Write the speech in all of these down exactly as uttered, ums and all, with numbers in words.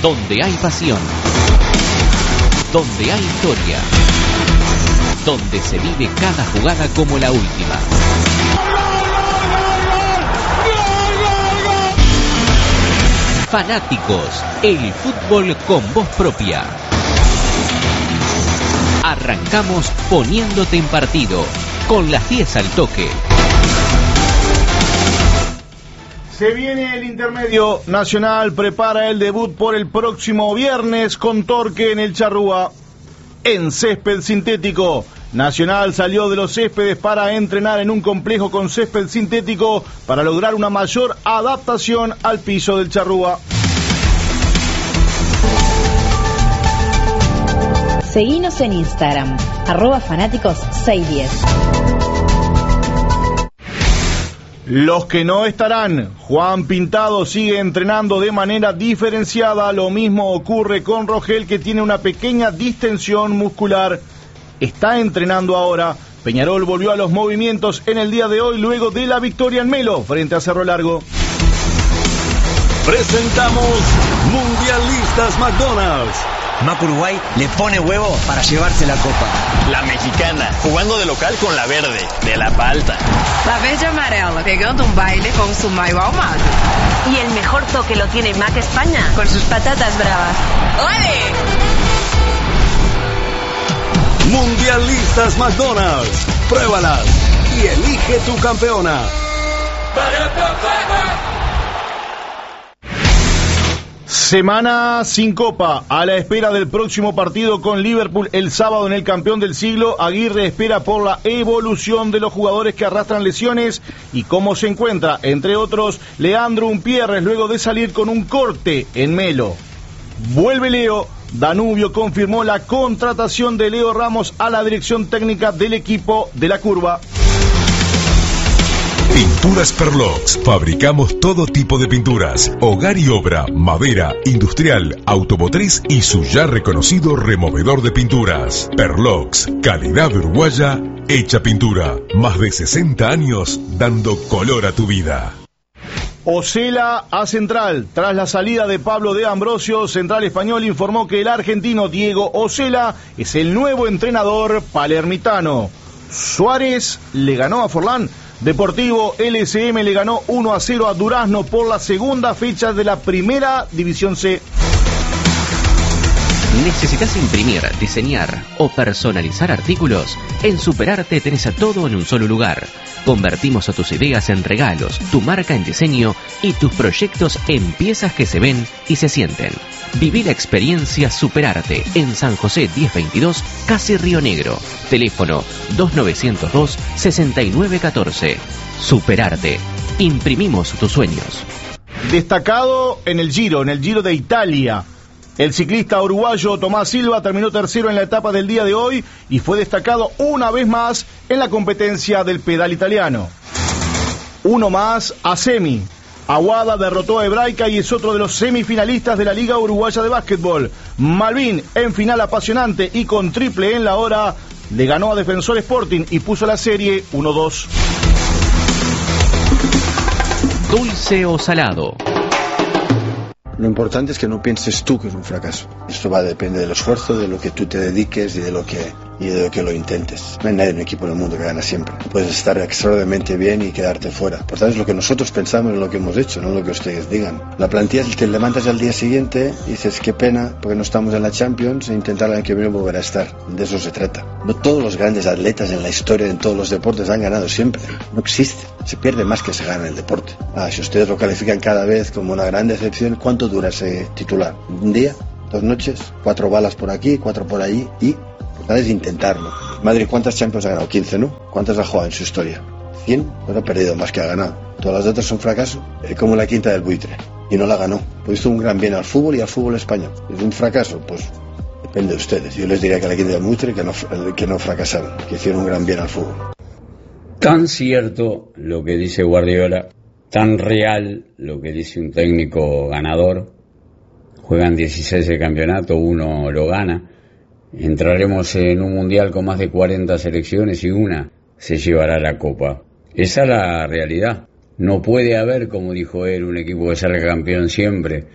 Donde hay pasión, donde hay historia, donde se vive cada jugada como la última. Fanáticos, el fútbol con voz propia. Arrancamos poniéndote en partido, con las diez al toque. Se viene el intermedio. Nacional prepara el debut por el próximo viernes con Torque en el Charrúa. En césped sintético, Nacional salió de los céspedes para entrenar en un complejo con césped sintético para lograr una mayor adaptación al piso del Charrúa. Seguinos en Instagram, arroba fanáticos seiscientos diez. Los que no estarán, Juan Pintado sigue entrenando de manera diferenciada, lo mismo ocurre con Rogel, que tiene una pequeña distensión muscular. Está entrenando ahora. Peñarol volvió a los movimientos en el día de hoy luego de la victoria en Melo frente a Cerro Largo. Presentamos Mundialistas McDonald's. Mac Uruguay le pone huevo para llevarse la copa. La mexicana, jugando de local con la verde, de la palta. La verde amarela, pegando un baile con su mayo ahumado. Y el mejor toque lo tiene Mac España, con sus patatas bravas. ¡Ole! Mundialistas McDonald's. Pruébalas y elige tu campeona. Semana sin copa, a la espera del próximo partido con Liverpool el sábado en el campeón del siglo. Aguirre espera por la evolución de los jugadores que arrastran lesiones y cómo se encuentra, entre otros, Leandro Umpierres luego de salir con un corte en Melo. Vuelve Leo. Danubio confirmó la contratación de Leo Ramos a la dirección técnica del equipo de la Curva. Pinturas Perlox. Fabricamos todo tipo de pinturas, hogar y obra, madera, industrial, automotriz y su ya reconocido removedor de pinturas. Perlox, calidad uruguaya, hecha pintura. Más de sesenta años dando color a tu vida. Osela a Central. Tras la salida de Pablo de Ambrosio, Central Español informó que el argentino Diego Osela es el nuevo entrenador palermitano. Suárez le ganó a Forlán. Deportivo L S M le ganó uno a cero a Durazno por la segunda fecha de la Primera División C. ¿Necesitas imprimir, diseñar o personalizar artículos? En Superarte tenés a todo en un solo lugar. Convertimos a tus ideas en regalos, tu marca en diseño y tus proyectos en piezas que se ven y se sienten. Viví la experiencia Superarte en San José diez veintidós, casi Río Negro. Teléfono dos nueve cero dos, seis nueve uno cuatro. Superarte. Imprimimos tus sueños. Destacado en el Giro, en el Giro de Italia. El ciclista uruguayo Tomás Silva terminó tercero en la etapa del día de hoy y fue destacado una vez más en la competencia del pedal italiano. Uno más a semi. Aguada derrotó a Hebraica y es otro de los semifinalistas de la Liga Uruguaya de Básquetbol. Malvin, en final apasionante y con triple en la hora, le ganó a Defensor Sporting y puso la serie uno dos. Dulce o salado. Lo importante es que no pienses tú que es un fracaso. Esto va a depender del esfuerzo, de lo que tú te dediques y de lo que y de lo que lo intentes. No hay nadie en un equipo en el mundo que gana siempre. Puedes estar extraordinariamente bien y quedarte fuera. Por tanto, es lo que nosotros pensamos en lo que hemos hecho, no lo que ustedes digan. La plantilla, te levantas al día siguiente y dices, qué pena, porque no estamos en la Champions, e intentar el año que viene volver a estar. De eso se trata. No todos los grandes atletas en la historia, en todos los deportes, han ganado siempre. No existe. Se pierde más que se gana en el deporte. Ah, si ustedes lo califican cada vez como una gran decepción, ¿cuánto dura ese titular? ¿Un día? ¿Dos noches? ¿Cuatro balas por aquí? ¿Cuatro por allí? Y es intentarlo. Madrid, ¿cuántas Champions ha ganado? quince, ¿no? ¿Cuántas ha jugado en su historia? cien. No ha perdido más que ha ganado. Todas las otras son fracaso. Es como la quinta del buitre. Y no la ganó. Pues hizo un gran bien al fútbol y al fútbol español. ¿Es un fracaso? Pues depende de ustedes. Yo les diría que la quinta del buitre que no, que no fracasaron. Que hicieron un gran bien al fútbol. Tan cierto lo que dice Guardiola, tan real lo que dice un técnico ganador. Juegan dieciséis de campeonato, uno lo gana. Entraremos en un mundial con más de cuarenta selecciones y una se llevará la copa. Esa es la realidad. No puede haber, como dijo él, un equipo que salga campeón siempre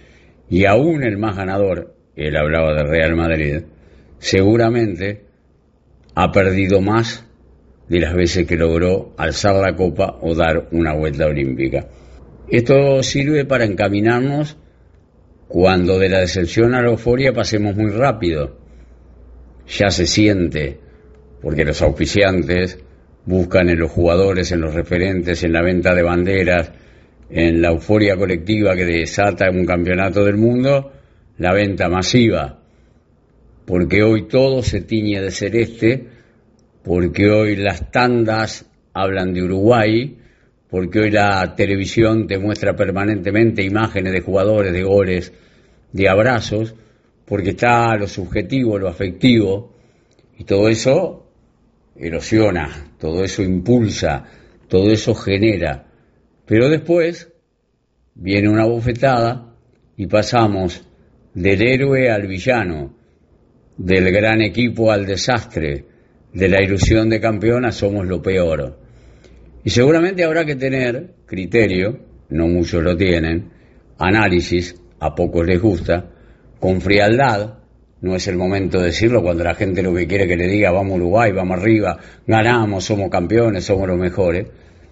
y aún el más ganador, él hablaba de Real Madrid, seguramente ha perdido más de las veces que logró alzar la copa o dar una vuelta olímpica. Esto sirve para encaminarnos cuando de la decepción a la euforia pasemos muy rápido. Ya se siente, porque los auspiciantes buscan en los jugadores, en los referentes, en la venta de banderas, en la euforia colectiva que desata un campeonato del mundo, la venta masiva, porque hoy todo se tiñe de celeste, porque hoy las tandas hablan de Uruguay, porque hoy la televisión te muestra permanentemente imágenes de jugadores, de goles, de abrazos, porque está lo subjetivo, lo afectivo, y todo eso erosiona, todo eso impulsa, todo eso genera. Pero después viene una bofetada y pasamos del héroe al villano, del gran equipo al desastre, de la ilusión de campeona somos lo peor. Y seguramente habrá que tener criterio, no muchos lo tienen, análisis, a pocos les gusta, con frialdad. No es el momento de decirlo cuando la gente lo que quiere que le diga vamos Uruguay, vamos arriba, ganamos, somos campeones, somos los mejores,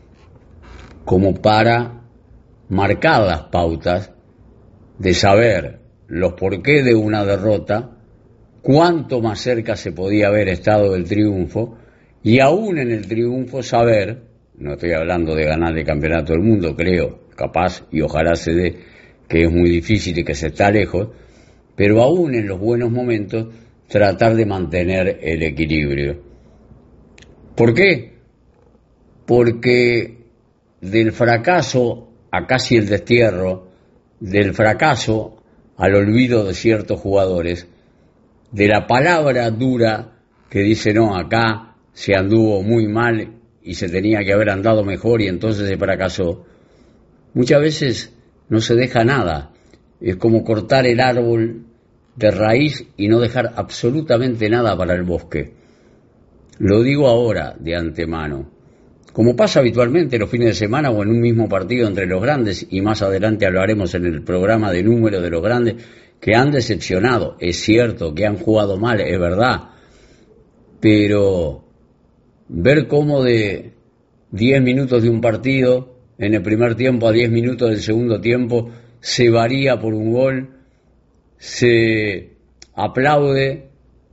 como para marcar las pautas de saber los porqués de una derrota, cuánto más cerca se podía haber estado del triunfo, y aún en el triunfo saber, no estoy hablando de ganar el campeonato del mundo, creo, capaz y ojalá se dé, que es muy difícil y que se está lejos, pero aún en los buenos momentos tratar de mantener el equilibrio. ¿Por qué? Porque del fracaso a casi el destierro, del fracaso al olvido de ciertos jugadores, de la palabra dura que dice no, acá se anduvo muy mal y se tenía que haber andado mejor y entonces se fracasó, muchas veces no se deja nada. Es como cortar el árbol de raíz y no dejar absolutamente nada para el bosque. Lo digo ahora de antemano, como pasa habitualmente los fines de semana o en un mismo partido entre los grandes, y más adelante hablaremos en el programa de número de los grandes que han decepcionado. Es cierto que han jugado mal, es verdad, pero ver cómo de diez minutos de un partido en el primer tiempo a diez minutos del segundo tiempo se varía por un gol, se aplaude,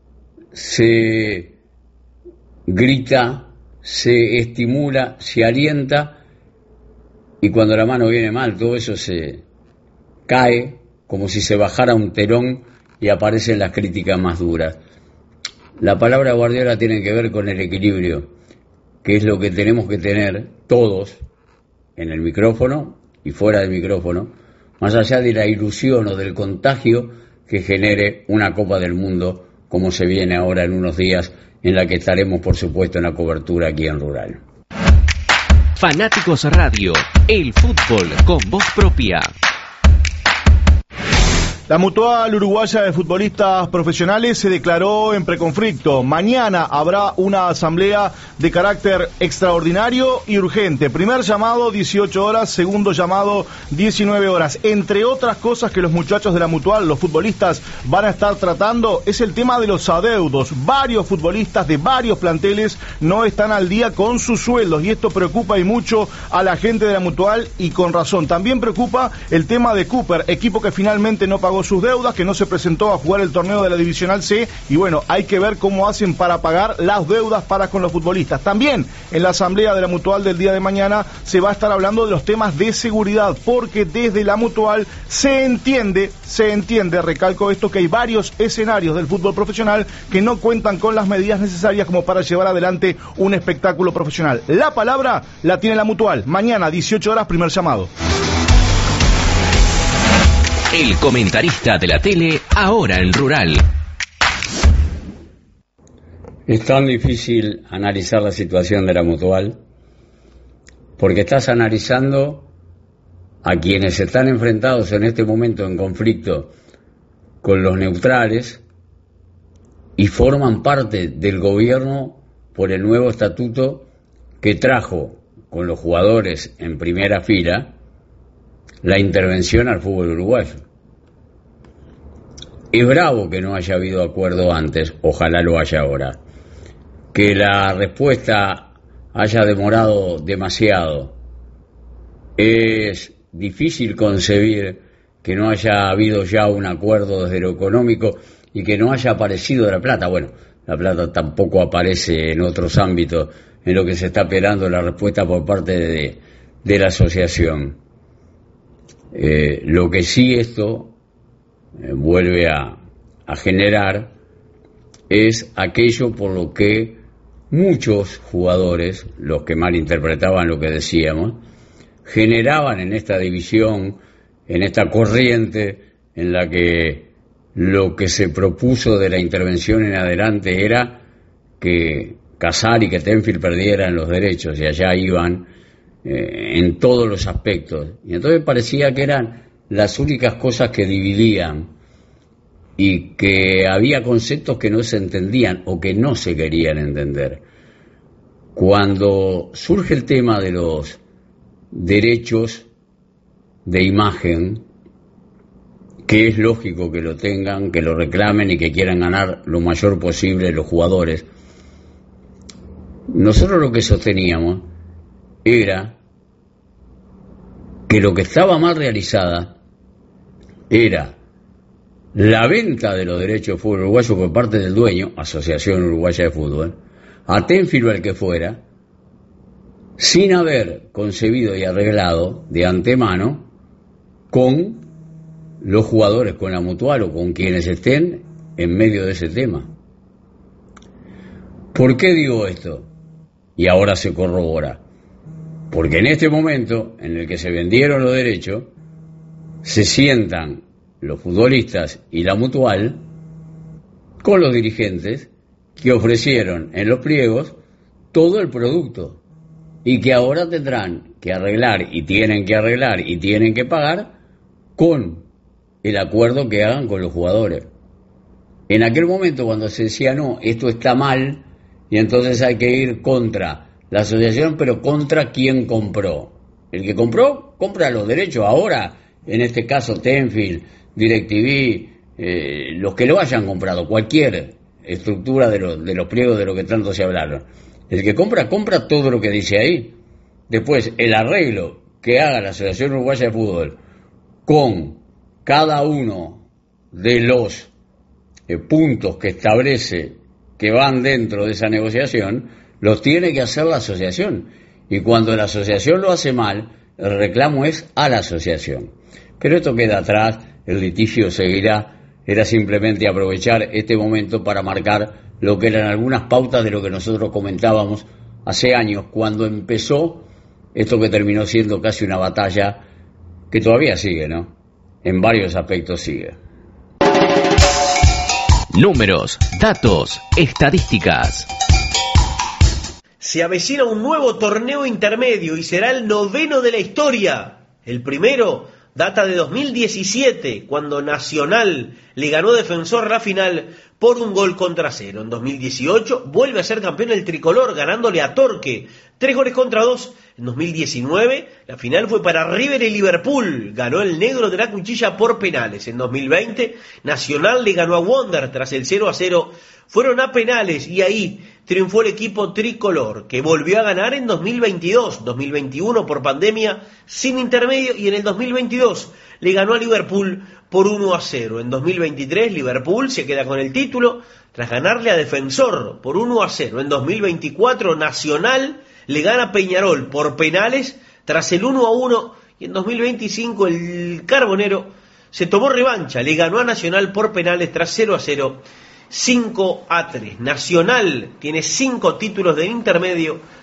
se grita, se estimula, se alienta, y cuando la mano viene mal todo eso se cae como si se bajara un telón y aparecen las críticas más duras. La palabra Guardiola tiene que ver con el equilibrio, que es lo que tenemos que tener todos en el micrófono y fuera del micrófono, más allá de la ilusión o del contagio que genere una Copa del Mundo como se viene ahora en unos días, en la que estaremos por supuesto en la cobertura aquí en Rural. Fanáticos Radio, el fútbol con voz propia. La Mutual Uruguaya de Futbolistas Profesionales se declaró en preconflicto. Mañana habrá una asamblea de carácter extraordinario y urgente. Primer llamado, dieciocho horas. Segundo llamado, diecinueve horas. Entre otras cosas que los muchachos de la Mutual, los futbolistas, van a estar tratando, es el tema de los adeudos. Varios futbolistas de varios planteles no están al día con sus sueldos y esto preocupa y mucho a la gente de la Mutual, y con razón. También preocupa el tema de Cooper, equipo que finalmente no pagó sus deudas, que no se presentó a jugar el torneo de la Divisional C, y bueno, hay que ver cómo hacen para pagar las deudas para con los futbolistas. También en la asamblea de la Mutual del día de mañana se va a estar hablando de los temas de seguridad, porque desde la Mutual se entiende, se entiende, recalco esto, que hay varios escenarios del fútbol profesional que no cuentan con las medidas necesarias como para llevar adelante un espectáculo profesional. La palabra la tiene la Mutual. Mañana, dieciocho horas, primer llamado. El comentarista de la tele, ahora en Rural. Es tan difícil analizar la situación de la Mutual, porque estás analizando a quienes están enfrentados en este momento en conflicto con los neutrales y forman parte del gobierno por el nuevo estatuto que trajo con los jugadores en primera fila la intervención al fútbol uruguayo. es bravo que no haya habido acuerdo antes, ojalá lo haya ahora. Que la respuesta haya demorado demasiado, es difícil concebir que no haya habido ya un acuerdo desde lo económico y que no haya aparecido la plata. Bueno, la plata tampoco aparece en otros ámbitos en lo que se está esperando la respuesta por parte de, de la asociación. Eh, lo que sí esto eh, vuelve a, a generar es aquello por lo que muchos jugadores, los que malinterpretaban lo que decíamos, generaban en esta división, en esta corriente en la que lo que se propuso de la intervención en adelante era que Casar y que Tenfield perdieran los derechos, y allá iban eh, en todos los aspectos. Y entonces parecía que eran las únicas cosas que dividían y que había conceptos que no se entendían o que no se querían entender. Cuando surge el tema de los derechos de imagen, que es lógico que lo tengan, que lo reclamen y que quieran ganar lo mayor posible los jugadores, nosotros lo que sosteníamos era que lo que estaba mal realizada era la venta de los derechos de fútbol uruguayo por parte del dueño, Asociación Uruguaya de Fútbol, a Tenfield o al que fuera, sin haber concebido y arreglado de antemano con los jugadores, con la mutual o con quienes estén en medio de ese tema. ¿Por qué digo esto? Y ahora se corrobora. Porque en este momento en el que se vendieron los derechos, se sientan los futbolistas y la mutual con los dirigentes que ofrecieron en los pliegos todo el producto y que ahora tendrán que arreglar y tienen que arreglar y tienen que pagar con el acuerdo que hagan con los jugadores. En aquel momento cuando se decía no, esto está mal y entonces hay que ir contra la asociación, pero contra quien compró. El que compró, compra los derechos. Ahora, en este caso Tenfield, DirecTV, eh, los que lo hayan comprado, cualquier estructura de, lo, de los pliegos de lo que tanto se hablaron. El que compra, compra todo lo que dice ahí. Después, el arreglo que haga la Asociación Uruguaya de Fútbol con cada uno de los eh, puntos que establece que van dentro de esa negociación, los tiene que hacer la asociación. Y cuando la asociación lo hace mal, el reclamo es a la asociación. Pero esto queda atrás, el litigio seguirá. Era simplemente aprovechar este momento para marcar lo que eran algunas pautas de lo que nosotros comentábamos hace años, cuando empezó esto que terminó siendo casi una batalla que todavía sigue, ¿no? En varios aspectos sigue. Números, datos, estadísticas. Se avecina un nuevo torneo intermedio y será el noveno de la historia. El primero data de dos mil diecisiete, cuando Nacional le ganó a Defensor la final por un gol contra cero. En dos mil dieciocho vuelve a ser campeón el tricolor, ganándole a Torque tres goles contra dos. En dos mil diecinueve la final fue para River y Liverpool, ganó el negro de la cuchilla por penales. En dos mil veinte Nacional le ganó a Wander tras el cero a cero, fueron a penales y ahí triunfó el equipo tricolor, que volvió a ganar en dos mil veintidós, dos mil veintiuno por pandemia sin intermedio, y en el dos mil veintidós le ganó a Liverpool por uno a cero. En dos mil veintitrés Liverpool se queda con el título tras ganarle a Defensor por uno a cero. En dos mil veinticuatro Nacional le gana a Peñarol por penales tras el uno a uno, y en dos mil veinticinco el Carbonero se tomó revancha, le ganó a Nacional por penales tras cero a cero, cinco a tres. Nacional tiene cinco títulos de intermedio,